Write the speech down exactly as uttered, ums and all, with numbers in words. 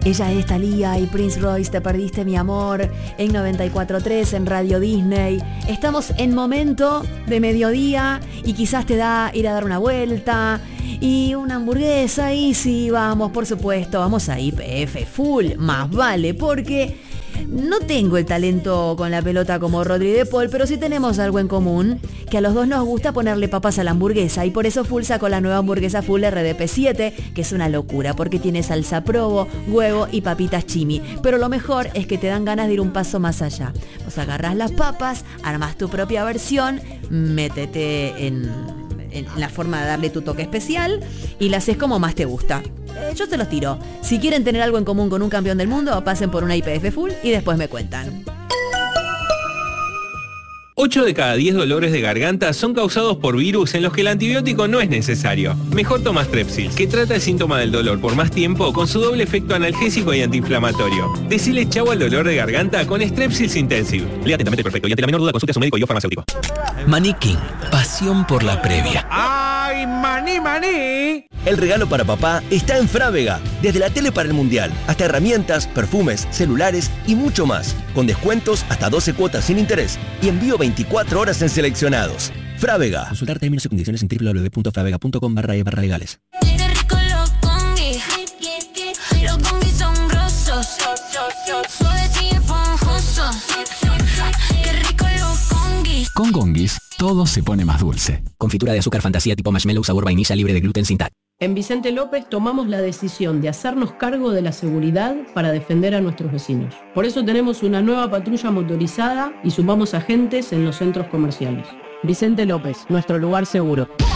Ella es Thalía y Prince Royce, Te perdiste mi amor, en noventa y cuatro punto tres en Radio Disney. Estamos en momento de mediodía y quizás te da ir a dar una vuelta y una hamburguesa y sí, vamos, por supuesto, vamos a I P F full, más vale, porque no tengo el talento con la pelota como Rodri de Paul, pero sí tenemos algo en común, que a los dos nos gusta ponerle papas a la hamburguesa y por eso Full sacó la nueva hamburguesa Full R D P siete, que es una locura porque tiene salsa provo, huevo y papitas chimi, pero lo mejor es que te dan ganas de ir un paso más allá. Vos agarrás las papas, armás tu propia versión, métete en... en la forma de darle tu toque especial y la haces como más te gusta. Eh, yo se los tiro. Si quieren tener algo en común con un campeón del mundo, pasen por una I P F Full y después me cuentan. ocho de cada diez dolores de garganta son causados por virus en los que el antibiótico no es necesario. Mejor toma Strepsils, que trata el síntoma del dolor por más tiempo con su doble efecto analgésico y antiinflamatorio. Decile chau al dolor de garganta con Strepsils Intensive. Lea atentamente el prospecto y ante la menor duda consulte a su médico y o farmacéutico. Maní King, pasión por la previa. ¡Ay, maní, maní! El regalo para papá está en Frávega. Desde la tele para el mundial, hasta herramientas, perfumes, celulares y mucho más. Con descuentos hasta doce cuotas sin interés y envío veinticuatro horas en seleccionados. Frávega. Consultar términos y condiciones en doble u doble u doble u punto fravega punto com barra e barra legales. Con Gonguis, todo se pone más dulce. Confitura de azúcar fantasía tipo marshmallow sabor vainilla libre de gluten sin tal. En Vicente López tomamos la decisión de hacernos cargo de la seguridad para defender a nuestros vecinos. Por eso tenemos una nueva patrulla motorizada y sumamos agentes en los centros comerciales. Vicente López, nuestro lugar seguro.